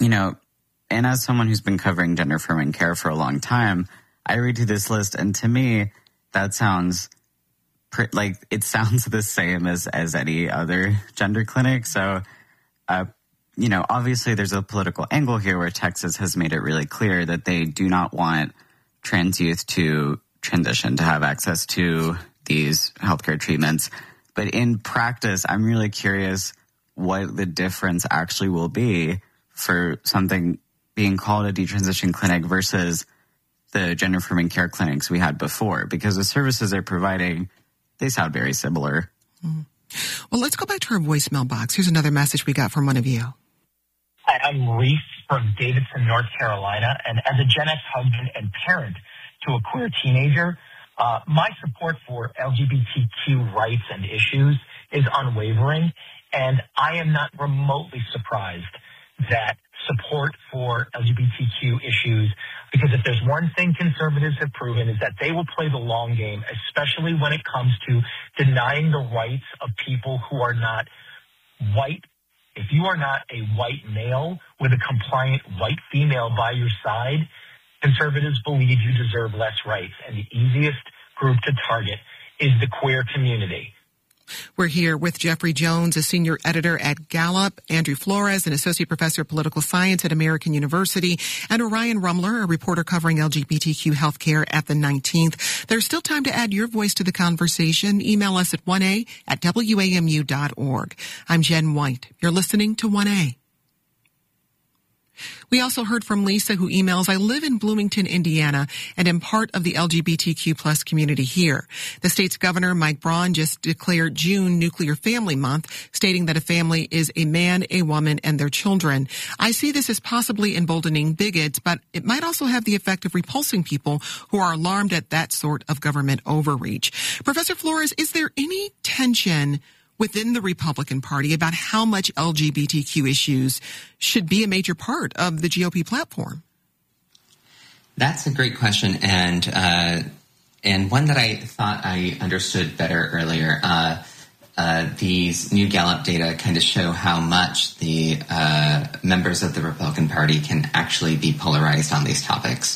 and as someone who's been covering gender-affirming care for a long time, I read through this list, and to me, that sounds it sounds the same as any other gender clinic. So, obviously there's a political angle here where Texas has made it really clear that they do not want trans youth to transition, to have access to these healthcare treatments. But in practice, I'm really curious what the difference actually will be for something being called a detransition clinic versus the gender-affirming care clinics we had before, because the services they're providing, they sound very similar. Mm. Well, let's go back to our voicemail box. Here's another message we got from one of you. Hi, I'm Reese from Davidson, North Carolina, and as a Gen X husband and parent to a queer teenager, my support for LGBTQ rights and issues is unwavering, and I am not remotely surprised that support for LGBTQ issues, because if there's one thing conservatives have proven is that they will play the long game, especially when it comes to denying the rights of people who are not white. If you are not a white male with a compliant white female by your side, conservatives believe you deserve less rights, and the easiest group to target is the queer community. We're here with Jeffrey Jones, a senior editor at Gallup, Andrew Flores, an associate professor of political science at American University, and Orion Rumler, a reporter covering LGBTQ healthcare at the 19th. There's still time to add your voice to the conversation. Email us at 1a@wamu.org. I'm Jen White. You're listening to 1A. We also heard from Lisa, who emails, I live in Bloomington, Indiana, and am part of the LGBTQ plus community here. The state's governor, Mike Braun, just declared June Nuclear Family Month, stating that a family is a man, a woman, and their children. I see this as possibly emboldening bigots, but it might also have the effect of repulsing people who are alarmed at that sort of government overreach. Professor Flores, is there any tension within the Republican Party about how much LGBTQ issues should be a major part of the GOP platform? That's a great question, and one that I thought I understood better earlier. These new Gallup data kind of show how much the members of the Republican Party can actually be polarized on these topics.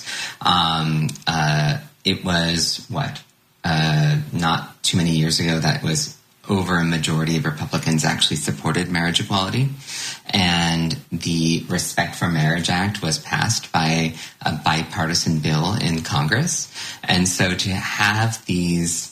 It was, not too many years ago that was over a majority of Republicans actually supported marriage equality. And the Respect for Marriage Act was passed by a bipartisan bill in Congress. And so to have these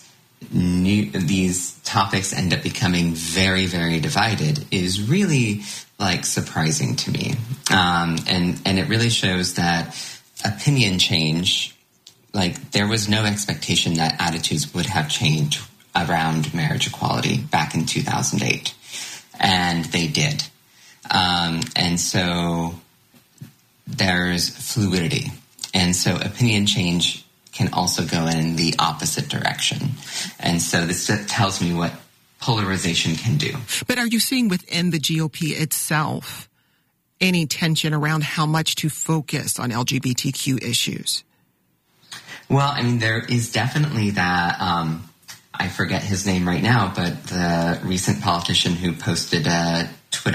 topics end up becoming very, very divided is really surprising to me. And it really shows that opinion change, there was no expectation that attitudes would have changed around marriage equality back in 2008. And they did. And so there's fluidity. And so opinion change can also go in the opposite direction. And so this tells me what polarization can do. But are you seeing within the GOP itself any tension around how much to focus on LGBTQ issues? Well, there is definitely that, I forget his name right now, but the recent politician who posted an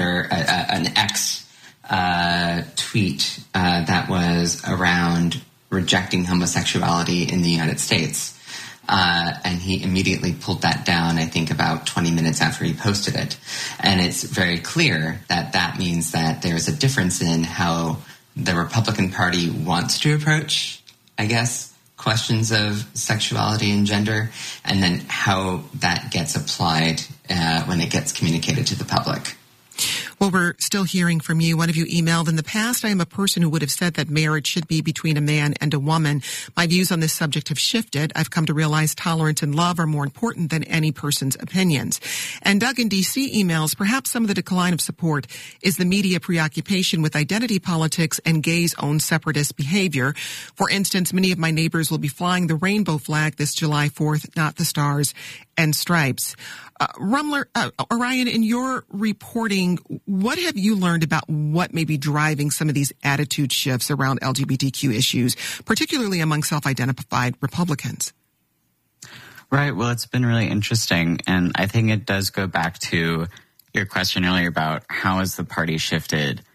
X tweet that was around rejecting homosexuality in the United States. And he immediately pulled that down, I think, about 20 minutes after he posted it. And it's very clear that that means that there's a difference in how the Republican Party wants to approach, I guess, questions of sexuality and gender, and then how that gets applied when it gets communicated to the public. Well, we're still hearing from you. One of you emailed, in the past, I am a person who would have said that marriage should be between a man and a woman. My views on this subject have shifted. I've come to realize tolerance and love are more important than any person's opinions. And Doug in D.C. emails, perhaps some of the decline of support is the media preoccupation with identity politics and gays' own separatist behavior. For instance, many of my neighbors will be flying the rainbow flag this July 4th, not the stars and stripes. Rumler, Orion, in your reporting, what have you learned about what may be driving some of these attitude shifts around LGBTQ issues, particularly among self-identified Republicans? Right. Well, it's been really interesting. And I think it does go back to your question earlier about how has the party shifted